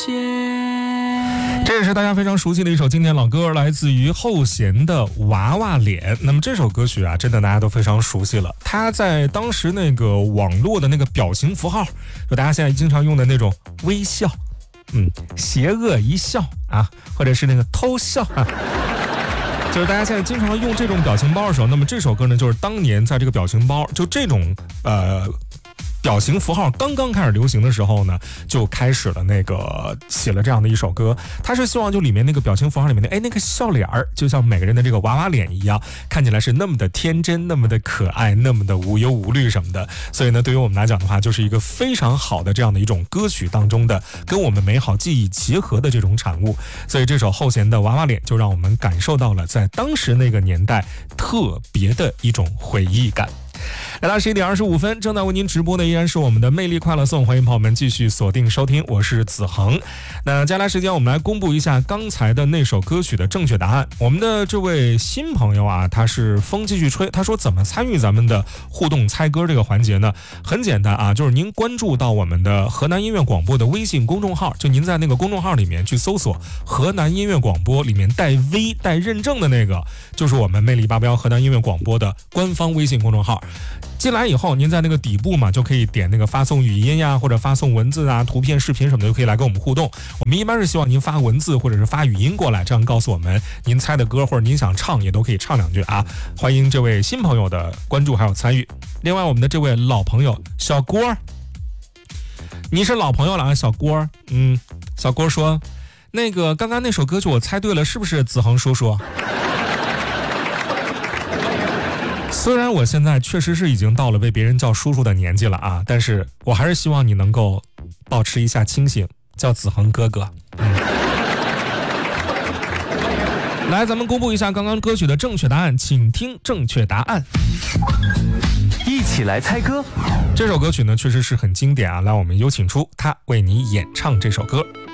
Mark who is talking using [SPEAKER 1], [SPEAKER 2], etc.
[SPEAKER 1] 这也是大家非常熟悉的一首经典老歌，来自于后弦的《娃娃脸》。那么这首歌曲啊，真的大家都非常熟悉了。它在当时那个网络的那个表情符号，就大家现在经常用的那种微笑，邪恶一笑啊，或者是那个偷笑啊。就是大家现在经常用这种表情包的时候，那么这首歌呢，就是当年在这个表情包，就这种表情符号刚刚开始流行的时候呢，就开始了那个写了这样的一首歌。他是希望就里面那个表情符号里面的那个笑脸儿，就像每个人的这个娃娃脸一样，看起来是那么的天真，那么的可爱，那么的无忧无虑什么的。所以呢，对于我们来讲的话，就是一个非常好的这样的一种歌曲当中的跟我们美好记忆结合的这种产物。所以这首后弦的娃娃脸就让我们感受到了在当时那个年代特别的一种回忆感。来到11点25分，正在为您直播的依然是我们的魅力快乐颂，欢迎朋友们继续锁定收听，我是子恒。那接下来时间我们来公布一下刚才的那首歌曲的正确答案。我们的这位新朋友啊，他是风继续吹，他说怎么参与咱们的互动猜歌这个环节呢？很简单啊，就是您关注到我们的河南音乐广播的微信公众号，就您在那个公众号里面去搜索河南音乐广播，里面带 V 带认证的那个，就是我们魅力881河南音乐广播的官方微信公众号。进来以后，您在那个底部嘛，就可以点那个发送语音呀，或者发送文字啊、图片、视频什么的，就可以来跟我们互动。我们一般是希望您发文字或者是发语音过来，这样告诉我们您猜的歌或者您想唱也都可以唱两句啊。欢迎这位新朋友的关注还有参与。另外，我们的这位老朋友小郭，你是老朋友了啊，小郭。小郭说，那个刚刚那首歌曲我猜对了，是不是子恒叔叔？虽然我现在确实是已经到了被别人叫叔叔的年纪了啊，但是我还是希望你能够保持一下清醒，叫子恒哥哥。来，咱们公布一下刚刚歌曲的正确答案，请听正确答案。
[SPEAKER 2] 一起来猜歌。
[SPEAKER 1] 这首歌曲呢确实是很经典啊，来我们有请出他为你演唱这首歌。